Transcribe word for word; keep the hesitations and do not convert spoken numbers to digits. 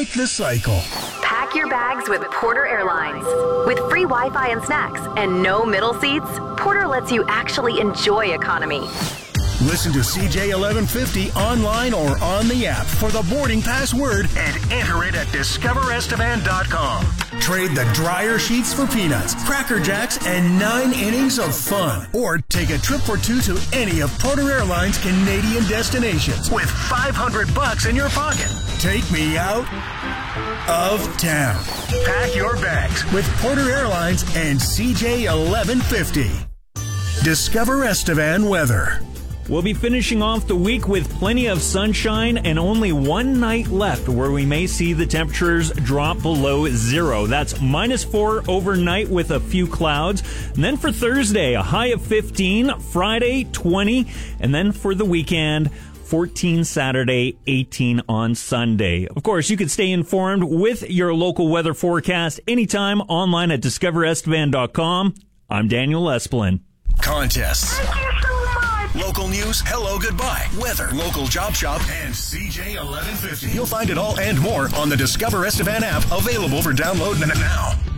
Break the cycle. Pack your bags with Porter Airlines. With free Wi-Fi and snacks and no middle seats, Porter lets you actually enjoy economy. Listen to C J eleven fifty online or on the app for the boarding pass word and enter it at discover estevan dot com. Trade the dryer sheets for peanuts, Cracker Jacks, and nine innings of fun. Or take a trip for two to any of Porter Airlines' Canadian destinations with five hundred bucks in your pocket. Take me out of town. Pack your bags with Porter Airlines and C J eleven fifty. Discover Estevan weather. We'll be finishing off the week with plenty of sunshine and only one night left where we may see the temperatures drop below zero. That's minus four overnight with a few clouds. And then for Thursday, a high of fifteen, Friday, twenty, and then for the weekend, fourteen Saturday, eighteen on Sunday. Of course, you can stay informed with your local weather forecast anytime online at discover estevan dot com. I'm Daniel Esplin. Contests. Local news, hello, goodbye, weather, local job shop, and C J eleven fifty. You'll find it all and more on the Discover Estevan app, available for download now.